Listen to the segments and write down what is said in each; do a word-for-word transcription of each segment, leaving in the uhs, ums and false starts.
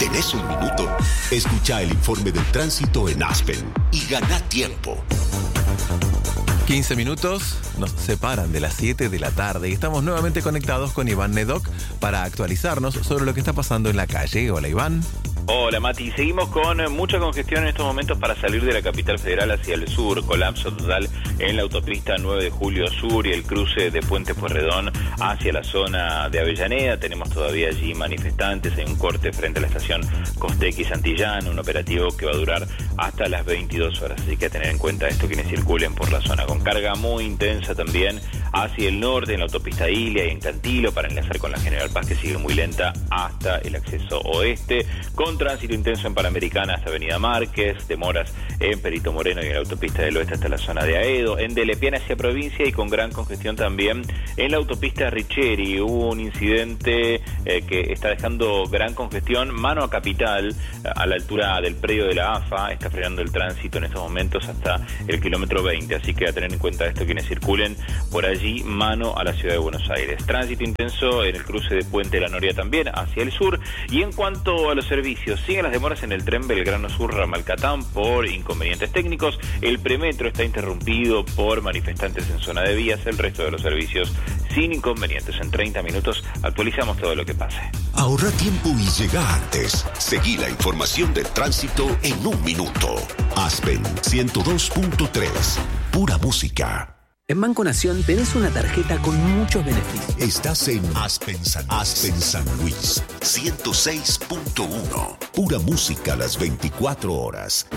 ¿Tenés un minuto? Escucha el informe del tránsito en Aspen y gana tiempo. quince minutos nos separan de las siete de la tarde y estamos nuevamente conectados con Iván Nedoc para actualizarnos sobre lo que está pasando en la calle. Hola, Iván. Hola, Mati. Seguimos con mucha congestión en estos momentos para salir de la capital federal hacia el sur. Colapso total en la autopista nueve de julio Sur y el cruce de Puente Pueyrredón hacia la zona de Avellaneda. Tenemos todavía allí manifestantes. Hay un corte frente a la estación Costequi Santillán, un operativo que va a durar hasta las veintidós horas. Así que a tener en cuenta esto quienes circulen por la zona. Con carga muy intensa también hacia el norte en la autopista Ilia y en Cantilo para enlazar con la General Paz, que sigue muy lenta hasta el acceso oeste. Con tránsito intenso en Panamericana hasta Avenida Márquez, demoras en Perito Moreno y en la autopista del oeste hasta la zona de Aedo, en Delepiane hacia provincia y con gran congestión también en la autopista Richeri. Hubo un incidente eh, que está dejando gran congestión mano a Capital, a la altura del predio de la A F A, está frenando el tránsito en estos momentos hasta el kilómetro veinte, así que a tener en cuenta esto quienes circulen por allí mano a la ciudad de Buenos Aires. Tránsito intenso en el cruce de Puente La Noria también hacia el sur. Y en cuanto a los servicios, siguen las demoras en el tren Belgrano Sur Ramalcatán por inconvenientes técnicos. El premetro está interrumpido por manifestantes en zona de vías. El resto de los servicios sin inconvenientes. En treinta minutos actualizamos todo lo que pase. Ahorra tiempo y llega antes. Seguí la información del tránsito en un minuto. Aspen ciento dos punto tres. Pura música. En Banco Nación tenés una tarjeta con muchos beneficios. Estás en Aspen San, Aspen San Luis, ciento seis punto uno. Pura música a las veinticuatro horas.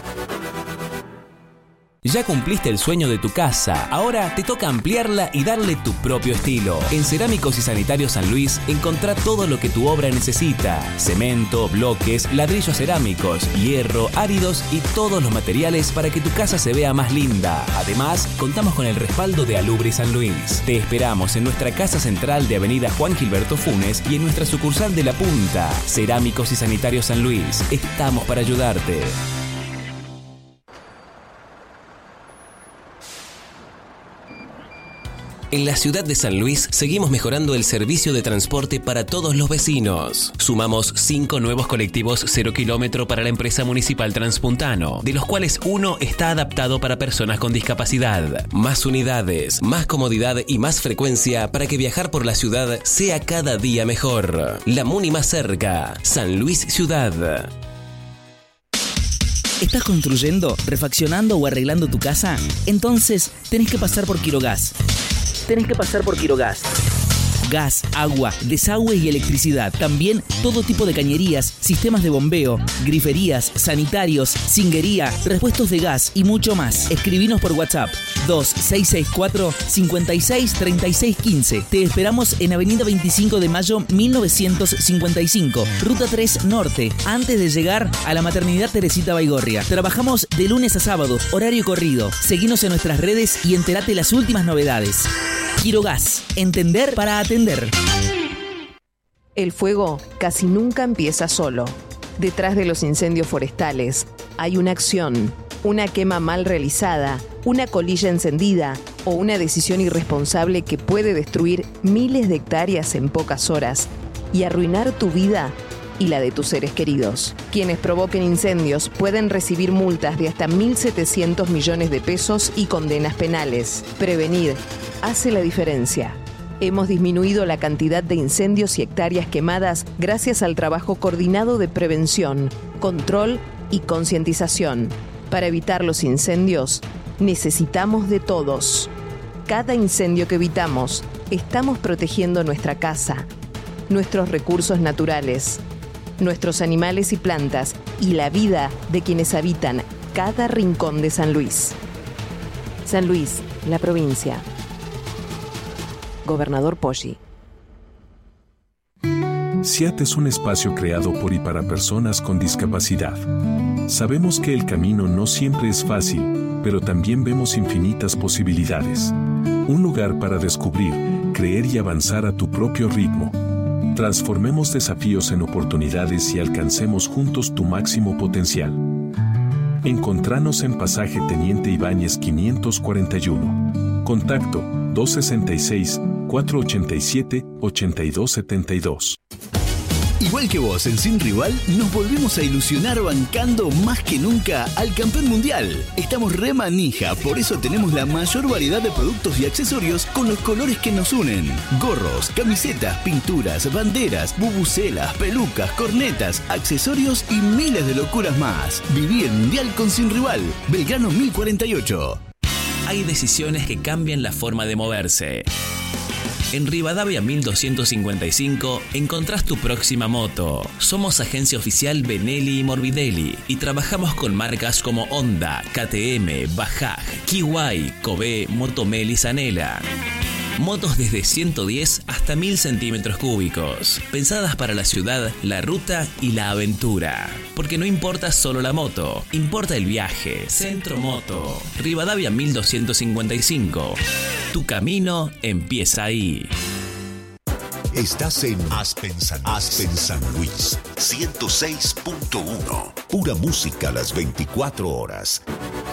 Ya cumpliste el sueño de tu casa, ahora te toca ampliarla y darle tu propio estilo. En Cerámicos y Sanitarios San Luis, encontrá todo lo que tu obra necesita: cemento, bloques, ladrillos cerámicos, hierro, áridos y todos los materiales para que tu casa se vea más linda. Además, contamos con el respaldo de Alubre San Luis. Te esperamos en nuestra casa central de Avenida Juan Gilberto Funes y en nuestra sucursal de La Punta. Cerámicos y Sanitarios San Luis, estamos para ayudarte. En la ciudad de San Luis seguimos mejorando el servicio de transporte para todos los vecinos. Sumamos cinco nuevos colectivos cero kilómetro para la empresa municipal Transpuntano, de los cuales uno está adaptado para personas con discapacidad. Más unidades, más comodidad y más frecuencia para que viajar por la ciudad sea cada día mejor. La Muni más cerca, San Luis Ciudad. ¿Estás construyendo, refaccionando o arreglando tu casa? Entonces tenés que pasar por Quirogas. Tenés que pasar por Quirogas. Gas, agua, desagüe y electricidad. También todo tipo de cañerías, sistemas de bombeo, griferías, sanitarios, cinguería, repuestos de gas y mucho más. Escribinos por WhatsApp dos seis seis cuatro, cinco seis, tres seis uno cinco. Te esperamos en Avenida veinticinco de Mayo mil novecientos cincuenta y cinco, Ruta tres Norte, antes de llegar a la Maternidad Teresita Baigorria. Trabajamos de lunes a sábado, horario corrido. Seguinos en nuestras redes y entérate las últimas novedades. Quirogas, entender para atender. El fuego casi nunca empieza solo. Detrás de los incendios forestales hay una acción, una quema mal realizada, una colilla encendida o una decisión irresponsable que puede destruir miles de hectáreas en pocas horas y arruinar tu vida y la de tus seres queridos. Quienes provoquen incendios pueden recibir multas de hasta mil setecientos millones de pesos y condenas penales. Prevenir hace la diferencia. Hemos disminuido la cantidad de incendios y hectáreas quemadas gracias al trabajo coordinado de prevención, control y concientización. Para evitar los incendios, necesitamos de todos. Cada incendio que evitamos, estamos protegiendo nuestra casa, nuestros recursos naturales, nuestros animales y plantas y la vida de quienes habitan cada rincón de San Luis. San Luis, la provincia. Gobernador Poggi. C I A T es un espacio creado por y para personas con discapacidad. Sabemos que el camino no siempre es fácil, pero también vemos infinitas posibilidades. Un lugar para descubrir, creer y avanzar a tu propio ritmo. Transformemos desafíos en oportunidades y alcancemos juntos tu máximo potencial. Encontranos en Pasaje Teniente Ibáñez quinientos cuarenta y uno. Contacto dos seis seis, cuatro ocho siete, ocho dos siete dos. Igual que vos en Sin Rival, nos volvemos a ilusionar bancando más que nunca al campeón mundial. Estamos re manija, por eso tenemos la mayor variedad de productos y accesorios con los colores que nos unen. Gorros, camisetas, pinturas, banderas, bubucelas, pelucas, cornetas, accesorios y miles de locuras más. Viví el mundial con Sin Rival. Belgrano mil cuarenta y ocho. Hay decisiones que cambian la forma de moverse. En Rivadavia mil doscientos cincuenta y cinco encontrás tu próxima moto. Somos agencia oficial Benelli y Morbidelli y trabajamos con marcas como Honda, K T M, Bajaj, Kiwai, Kobe, Motomel y Zanela. Motos desde ciento diez hasta mil centímetros cúbicos, pensadas para la ciudad, la ruta y la aventura. Porque no importa solo la moto, importa el viaje. Centro Moto, Rivadavia mil doscientos cincuenta y cinco. Tu camino empieza ahí. Estás en Aspen San, Aspen San Luis, ciento seis punto uno. Pura música a las veinticuatro horas.